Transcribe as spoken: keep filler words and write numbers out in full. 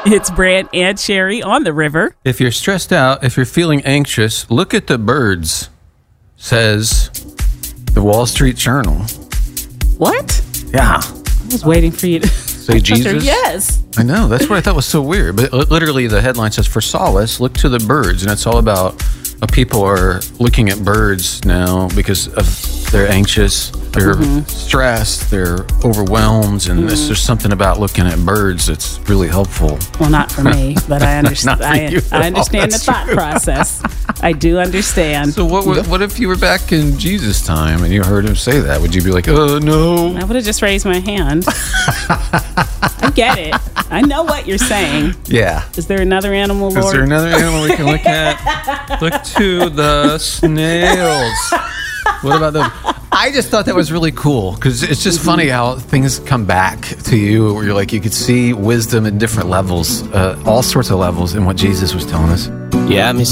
It's Brant and Sherry on the river. If you're stressed out, if you're feeling anxious, look at the birds, says the Wall Street Journal. What? Yeah. I was waiting for you to say Jesus. Yes. I know. That's what I thought was so weird. But literally the headline says, for solace, look to the birds. And it's all about uh, people are looking at birds now because of they're anxious, they're mm-hmm. stressed, they're overwhelmed. And mm-hmm. there's just something about looking at birds that's really helpful. Well, not for me, but I understand. I, I understand the thought true. process. I do understand. So what, what what if you were back in Jesus' time and you heard him say that? Would you be like, oh, no? I would have just raised my hand. I get it. I know what you're saying. Yeah. Is there another animal, Lord? Is there another animal we can look at? Look to the snails. What about them? I just thought that was really cool because it's just mm-hmm. funny how things come back to you where you're like, you could see wisdom at different levels, uh, all sorts of levels in what Jesus was telling us. Yeah, me